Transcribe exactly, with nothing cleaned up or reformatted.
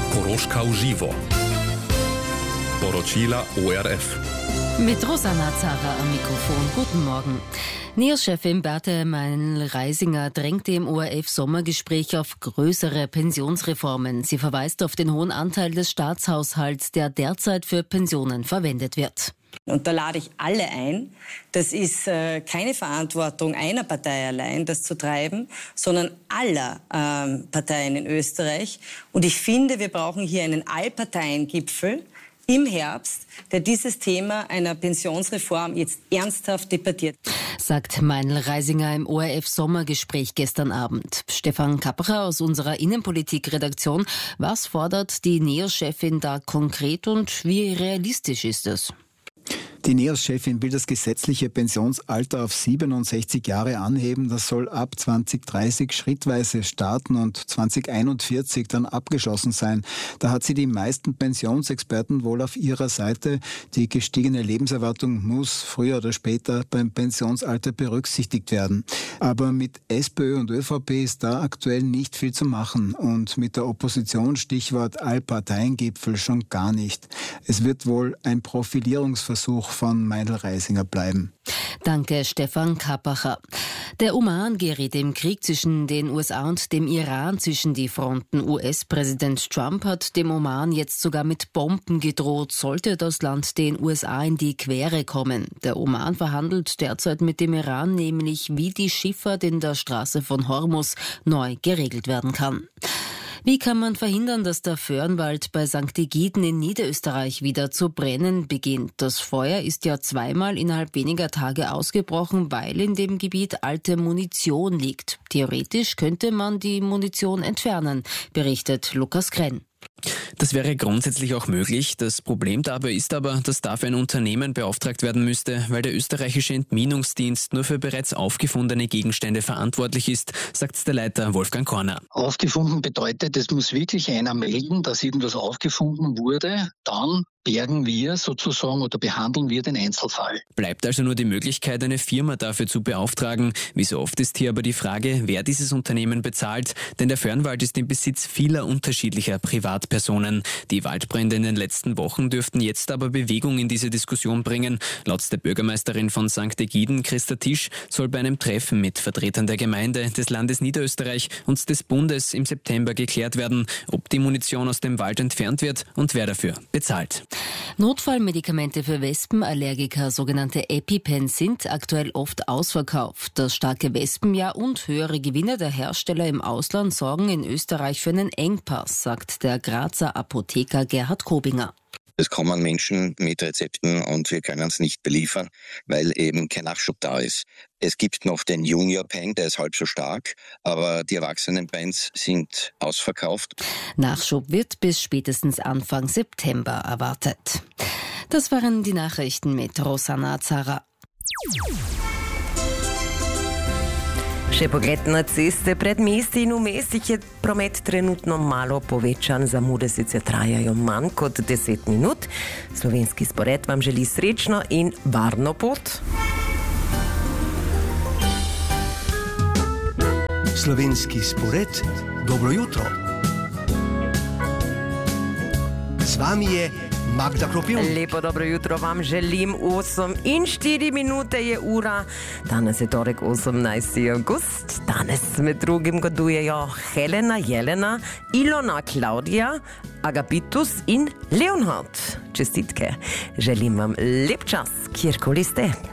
Koroška v živo. Poročila O R F. Mit Rosanna Zara am Mikrofon. Guten Morgen. N E O-Chefin Beate Meinl-Reisinger drängte im O R F-Sommergespräch auf größere Pensionsreformen. Sie verweist auf den hohen Anteil des Staatshaushalts, der derzeit für Pensionen verwendet wird. Und da lade ich alle ein. Das ist äh, keine Verantwortung einer Partei allein, das zu treiben, sondern aller ähm, Parteien in Österreich. Und ich finde, wir brauchen hier einen Allparteiengipfel im Herbst, der dieses Thema einer Pensionsreform jetzt ernsthaft debattiert. Sagt Meinl-Reisinger im O R F-Sommergespräch gestern Abend. Stefan Kappacher aus unserer Innenpolitik-Redaktion. Was fordert die N E O-Chefin da konkret und wie realistisch ist es? Die N E O-Chefin will das gesetzliche Pensionsalter auf siebenundsechzig Jahre anheben. Das soll ab zwanzig dreißig schrittweise starten und zwanzig einundvierzig dann abgeschlossen sein. Da hat sie die meisten Pensionsexperten wohl auf ihrer Seite. Die gestiegene Lebenserwartung muss früher oder später beim Pensionsalter berücksichtigt werden. Aber mit SPÖ und ÖVP ist da aktuell nicht viel zu machen. Und mit der Opposition, Stichwort Allparteiengipfel, schon gar nicht. Es wird wohl ein Profilierungsversuch von Meinl-Reisinger bleiben. Danke, Stefan Kappacher. Der Oman gerät im Krieg zwischen den U S A und dem Iran zwischen die Fronten. U S-Präsident Trump hat dem Oman jetzt sogar mit Bomben gedroht, sollte das Land den U S A in die Quere kommen. Der Oman verhandelt derzeit mit dem Iran nämlich, wie die Schifffahrt in der Straße von Hormuz neu geregelt werden kann. Wie kann man verhindern, dass der Föhrenwald bei Sankt Egiden in Niederösterreich wieder zu brennen beginnt? Das Feuer ist ja zweimal innerhalb weniger Tage ausgebrochen, weil in dem Gebiet alte Munition liegt. Theoretisch könnte man die Munition entfernen, berichtet Lukas Krenn. Das wäre grundsätzlich auch möglich. Das Problem dabei ist aber, dass dafür ein Unternehmen beauftragt werden müsste, weil der österreichische Entminungsdienst nur für bereits aufgefundene Gegenstände verantwortlich ist, sagt der Leiter Wolfgang Korner. Aufgefunden bedeutet, es muss wirklich einer melden, dass irgendwas aufgefunden wurde. Dann bergen wir sozusagen oder behandeln wir den Einzelfall. Bleibt also nur die Möglichkeit, eine Firma dafür zu beauftragen. Wie so oft ist hier aber die Frage, wer dieses Unternehmen bezahlt. Denn der Föhrenwald ist im Besitz vieler unterschiedlicher Privatpersonen. Die Waldbrände in den letzten Wochen dürften jetzt aber Bewegung in diese Diskussion bringen. Laut der Bürgermeisterin von Sankt Egiden, Christa Tisch, soll bei einem Treffen mit Vertretern der Gemeinde, des Landes Niederösterreich und des Bundes im September geklärt werden, ob die Munition aus dem Wald entfernt wird und wer dafür bezahlt. Notfallmedikamente für Wespenallergiker, sogenannte EpiPens, sind aktuell oft ausverkauft. Das starke Wespenjahr und höhere Gewinne der Hersteller im Ausland sorgen in Österreich für einen Engpass, sagt der Grazer Apotheker Gerhard Kobinger. Es kommen Menschen mit Rezepten und wir können es nicht beliefern, weil eben kein Nachschub da ist. Es gibt noch den Junior Pen, der ist halb so stark, aber die erwachsenen Pens sind ausverkauft. Nachschub wird bis spätestens Anfang September erwartet. Das waren die Nachrichten mit Rosanna Zara. Še pogledna ceste pred mesti in v mestih je promet trenutno malo povečan, zamude sicer trajajo manj kot deset minut. Slovenski spored vam želi srečno in varno pot. Slovenski spored, dobro jutro. Z vami je Magda Kropil. Lepo dobro jutro vam želim. osem in štiri minute je ura. Danes je torek osemnajsti avgust. Danes med drugim godujejo Helena, Jelena, Ilona, Klaudija, Agapitus in Leonhard. Čestitke. Želim vam lep čas, kjerkoli ste.